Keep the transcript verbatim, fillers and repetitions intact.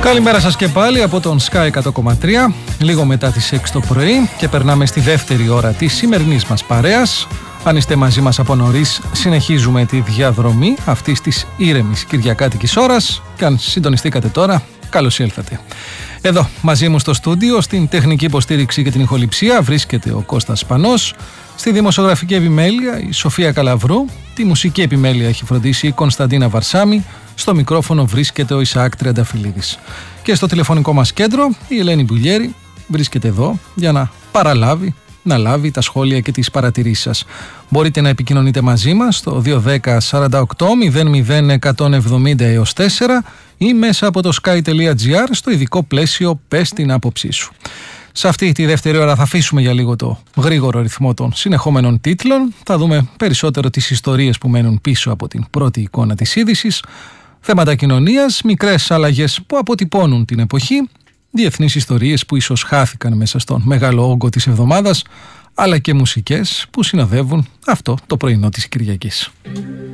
Καλημέρα σας και πάλι από τον Sky εκατό κόμμα τρία, λίγο μετά τις έξι το πρωί και περνάμε στη δεύτερη ώρα της σημερινής μας παρέας. Αν είστε μαζί μας από νωρίς, συνεχίζουμε τη διαδρομή αυτής της ήρεμης κυριακάτικης ώρας και αν συντονιστήκατε τώρα, καλώς ήλθατε. Εδώ μαζί μου στο στούντιο, στην τεχνική υποστήριξη και την ηχοληψία βρίσκεται ο Κώστας Σπανός, στη δημοσιογραφική επιμέλεια η Σοφία Καλαβρού, τη μουσική επιμέλεια έχει φροντίσει η Κωνσταντίνα Βαρσάμι, στο μικρόφωνο βρίσκεται ο Ισαάκ Τριανταφυλλίδης. Και στο τηλεφωνικό μας κέντρο η Ελένη Μπουλιέρη βρίσκεται εδώ για να παραλάβει, να λάβει τα σχόλια και τις παρατηρήσεις σας. Μπορείτε να επικοινωνείτε μαζί μας στο δύο ένα μηδέν σαράντα οκτώ μηδέν μηδέν εκατόν εβδομήντα έως τέσσερα ή μέσα από το sky τελεία gr στο ειδικό πλαίσιο «Πες την άποψή σου». Σε αυτή τη δεύτερη ώρα θα αφήσουμε για λίγο το γρήγορο ρυθμό των συνεχόμενων τίτλων. Θα δούμε περισσότερο τις ιστορίες που μένουν πίσω από την πρώτη εικόνα της είδησης, θέματα κοινωνίας, μικρές αλλαγές που αποτυπώνουν την εποχή, διεθνείς ιστορίες που ίσως χάθηκαν μέσα στον μεγάλο όγκο της εβδομάδας, αλλά και μουσικές που συνοδεύουν αυτό το πρωινό της Κυριακής.